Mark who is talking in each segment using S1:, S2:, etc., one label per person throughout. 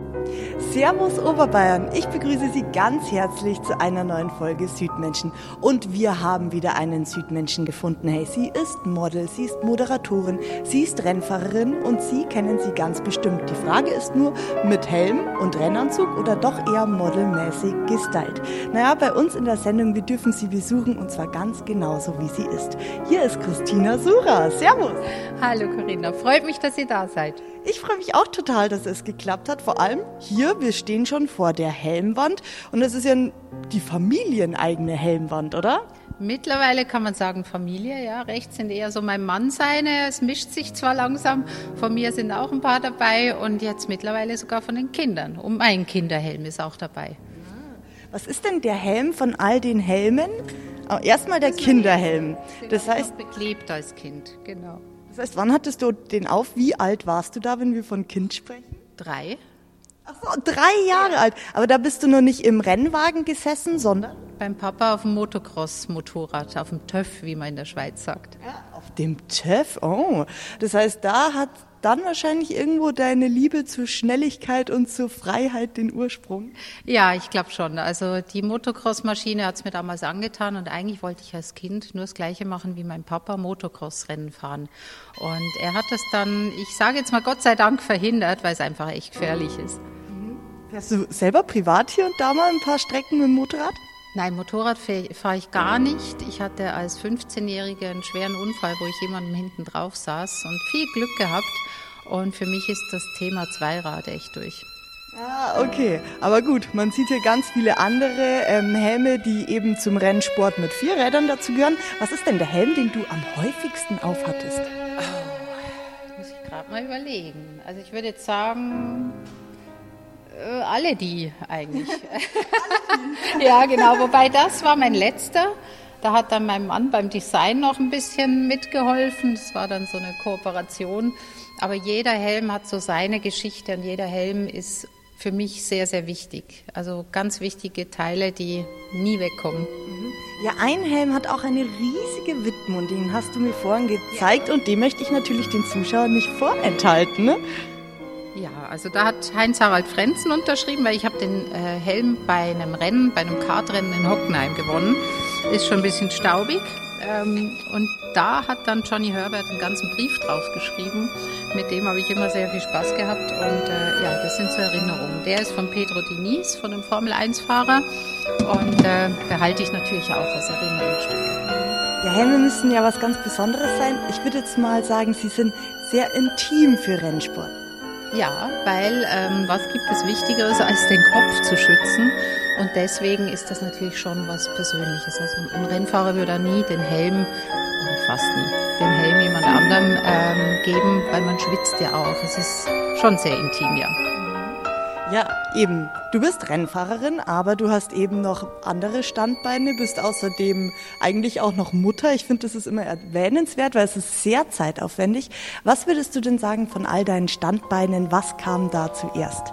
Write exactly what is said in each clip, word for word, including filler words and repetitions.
S1: Servus Oberbayern, ich begrüße Sie ganz herzlich zu einer neuen Folge Südmenschen. Und wir haben wieder einen Südmenschen gefunden. Hey, sie ist Model, sie ist Moderatorin, sie ist Rennfahrerin und Sie kennen sie ganz bestimmt. Die Frage ist nur, mit Helm und Rennanzug oder doch eher modelmäßig gestylt? Naja, bei uns in der Sendung, wir dürfen sie besuchen und zwar ganz genauso, wie sie ist. Hier ist Christina Sucher. Servus.
S2: Hallo Corinna, freut mich, dass ihr da seid.
S1: Ich freue mich auch total, dass es geklappt hat. Vor allem hier, wir stehen schon vor der Helmwand und es ist ja die familieneigene Helmwand, oder?
S2: Mittlerweile kann man sagen Familie, ja. Rechts sind eher so mein Mann seine, es mischt sich zwar langsam, von mir sind auch ein paar dabei und jetzt mittlerweile sogar von den Kindern. Und mein Kinderhelm ist auch dabei.
S1: Was ist denn der Helm von all den Helmen? Erstmal der Kinderhelm.
S2: Das heißt, beklebt als Kind, genau.
S1: Das heißt, wann hattest du den auf? Wie alt warst du da, wenn wir von Kind sprechen?
S2: Drei.
S1: Ach so, drei Jahre ja. alt. Aber da bist du noch nicht im Rennwagen gesessen, sondern?
S2: Beim Papa auf dem Motocross-Motorrad, auf dem TÜV, wie man in der Schweiz sagt.
S1: Ja, auf dem TÜV? Oh, das heißt, da hat dann wahrscheinlich irgendwo deine Liebe zur Schnelligkeit und zur Freiheit den Ursprung?
S2: Ja, ich glaube schon. Also die Motocross-Maschine hat es mir damals angetan und eigentlich wollte ich als Kind nur das Gleiche machen wie mein Papa, Motocross-Rennen fahren. Und er hat das dann, ich sage jetzt mal Gott sei Dank, verhindert, weil es einfach echt gefährlich ist.
S1: Fährst du selber privat hier und da mal ein paar Strecken mit dem Motorrad?
S2: Nein, Motorrad fahre ich gar nicht. Ich hatte als fünfzehnjährige einen schweren Unfall, wo ich jemandem hinten drauf saß und viel Glück gehabt. Und für mich ist das Thema Zweirad echt durch.
S1: Ah, okay. Aber gut, man sieht hier ganz viele andere ähm, Helme, die eben zum Rennsport mit vier Rädern dazugehören. Was ist denn der Helm, den du am häufigsten aufhattest?
S2: Oh, muss ich gerade mal überlegen. Also ich würde jetzt sagen, äh, alle die eigentlich. Ja, genau. Wobei das war mein letzter. Da hat dann mein Mann beim Design noch ein bisschen mitgeholfen. Das war dann so eine Kooperation. Aber jeder Helm hat so seine Geschichte und jeder Helm ist für mich sehr, sehr wichtig. Also ganz wichtige Teile, die nie wegkommen.
S1: Ja, ein Helm hat auch eine riesige Widmung, den hast du mir vorhin gezeigt und den möchte ich natürlich den Zuschauern nicht vorenthalten, ne?
S2: Ja, also da hat Heinz-Harald Frenzen unterschrieben, weil ich habe den äh, Helm bei einem Rennen, bei einem Kartrennen in Hockenheim gewonnen. Ist schon ein bisschen staubig. Ähm, und da hat dann Johnny Herbert einen ganzen Brief drauf geschrieben. Mit dem habe ich immer sehr viel Spaß gehabt. Und äh, ja, das sind so Erinnerungen. Der ist von Pedro Diniz, von einem Formel eins Fahrer. Und äh, behalte ich natürlich auch als Erinnerungsstücke.
S1: Ja, Helme müssen ja was ganz Besonderes sein. Ich würde jetzt mal sagen, sie sind sehr intim für Rennsport.
S2: Ja, weil ähm, was gibt es Wichtigeres, als den Kopf zu schützen? Und deswegen ist das natürlich schon was Persönliches. Also ein Rennfahrer würde nie den Helm, fast nie, den Helm jemand anderem ähm, geben, weil man schwitzt ja auch. Es ist schon sehr intim, ja.
S1: Ja, eben. Du bist Rennfahrerin, aber du hast eben noch andere Standbeine, bist außerdem eigentlich auch noch Mutter. Ich finde, das ist immer erwähnenswert, weil es ist sehr zeitaufwendig. Was würdest du denn sagen von all deinen Standbeinen? Was kam da zuerst?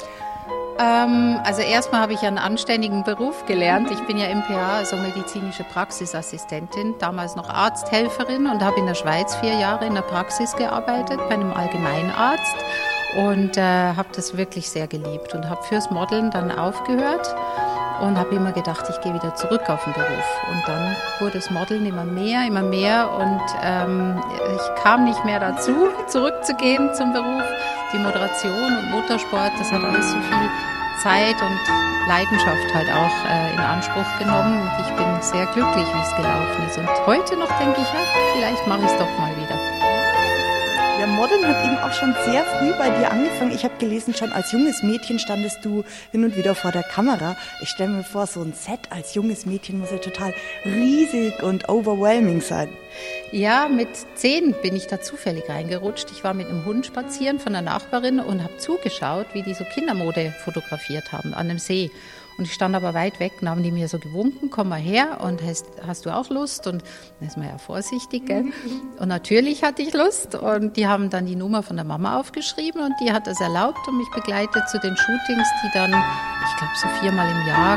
S2: Ähm, also erstmal habe ich einen anständigen Beruf gelernt. Ich bin ja M P A, also medizinische Praxisassistentin, damals noch Arzthelferin und habe in der Schweiz vier Jahre in der Praxis gearbeitet, bei einem Allgemeinarzt. Und äh, habe das wirklich sehr geliebt und habe fürs Modeln dann aufgehört und habe immer gedacht, ich gehe wieder zurück auf den Beruf. Und dann wurde das Modeln immer mehr, immer mehr und ähm, ich kam nicht mehr dazu, zurückzugehen zum Beruf. Die Moderation und Motorsport, das hat alles so viel Zeit und Leidenschaft halt auch äh, in Anspruch genommen. Und ich bin sehr glücklich, wie es gelaufen ist. Und heute noch denke ich, ja, vielleicht mache ich es doch mal wieder.
S1: Ja, Modeln hat eben auch schon sehr früh bei dir angefangen. Ich habe gelesen, schon als junges Mädchen standest du hin und wieder vor der Kamera. Ich stelle mir vor, so ein Set als junges Mädchen muss ja total riesig und overwhelming sein.
S2: Ja, mit zehn bin ich da zufällig reingerutscht. Ich war mit einem Hund spazieren von der Nachbarin und habe zugeschaut, wie die so Kindermode fotografiert haben an einem See. Und ich stand aber weit weg, dann haben die mir so gewunken, komm mal her und hast, hast du auch Lust? Und dann ist man ja vorsichtig, gell? Und natürlich hatte ich Lust und die haben dann die Nummer von der Mama aufgeschrieben und die hat es erlaubt und mich begleitet zu den Shootings, die dann, ich glaube so viermal im Jahr